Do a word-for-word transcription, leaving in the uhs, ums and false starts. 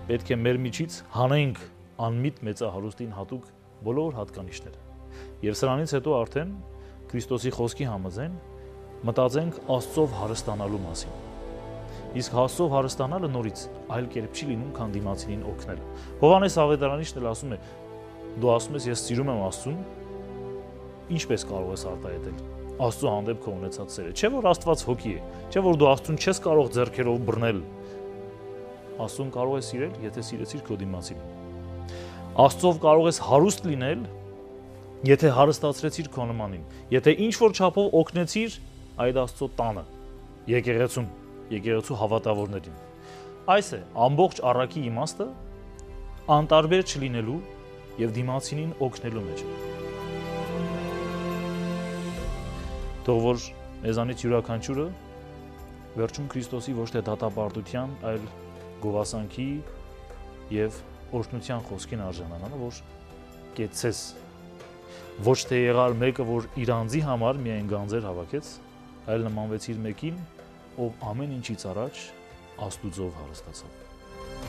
պետք է մեր միջից հանենք անմիտ մեծահարուստին հատուկ բոլոր հատկանիշները։ Եվ սրանից հետո արդեն Քրիստոսի խոսքի համաձայն մտածենք Աստծով հարստանալու մասին։ Իսկ Աստծով հարստանալը նորից այլ կերպ չի լինում, քան դիմացինին օգնելը։ Հովհաննես Ավետարանիչն էլ ասում է. դու ասում ես ես սիրում եմ Աստծուն, ինչպես կարող ես արտահայտել Աստծո հանդեպ քո ունեցած սերը։ Չէ՞ որ Աստված հոգի է, չէ՞ որ դու Աստծուն չես կարող ձեռքերով բռնել։ Աստծուն կարող ես սիրել, եթե սիրեցիր քո դիմացինին։ Աստծով կարող ես հարուստ լինել, եթե հարստացրեցիր քո նմանին, եթե ինչ-որ չափով օգնեցիր այդ Աստծո տանը, եկեղեցուն, եկեղեցու հավատավորներին։ Այս է ամբողջ առակի իմաստը անտարբեր չլինելու եւ դիմացինին օգնելու մեջ։ Թող որ մեզանից յուրաքանչյուրը վերջում Քրիստոսի ոչ թե դատապարտության, այլ գովասանքի եւ օրհնության խոսքին արժանանա, որ կեցես ոչ թե եղար մեկը, որ իր անձի համար միայն գանձեր հավաքեց, այլ նմանվեցիր մեկին, ով ամեն ինչից առաջ Աստուծով հարստացավ։